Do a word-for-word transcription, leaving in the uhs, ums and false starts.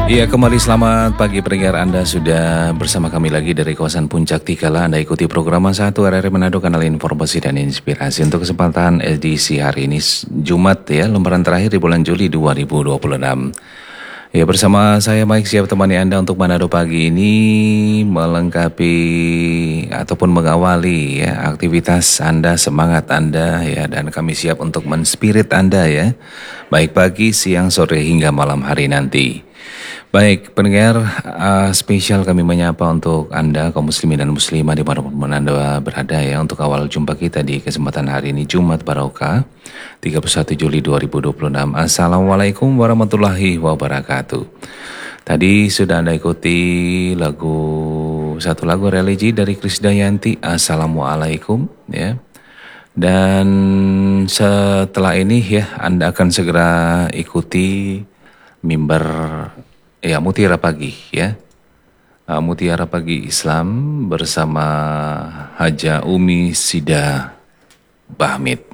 Iya, kembali selamat pagi pendengar. Anda sudah bersama kami lagi dari kawasan Puncak Tikala. Anda ikuti program satu R R I Manado, kanal informasi dan inspirasi. Untuk kesempatan edisi hari ini Jumat ya, lembaran terakhir di bulan Juli dua ribu dua puluh enam. Ya, bersama saya Mike siap temani Anda untuk Manado pagi ini, melengkapi ataupun mengawali ya aktivitas Anda, semangat Anda ya, dan kami siap untuk menspirit Anda ya, baik pagi, siang, sore hingga malam hari nanti. Baik pendengar, uh, spesial kami menyapa untuk Anda kaum muslimin dan muslimah dimanapun Anda berada ya, untuk awal jumpa kita di kesempatan hari ini Jumat Barokah tiga puluh satu Juli dua ribu dua puluh enam. Assalamualaikum warahmatullahi wabarakatuh. Tadi sudah Anda ikuti lagu satu lagu religi dari Krisdayanti, Assalamualaikum ya. Dan setelah ini ya Anda akan segera ikuti mimbar ya Mutiara Pagi ya. Uh, Mutiara Pagi Islam bersama Haja Umi Sida Bahmid.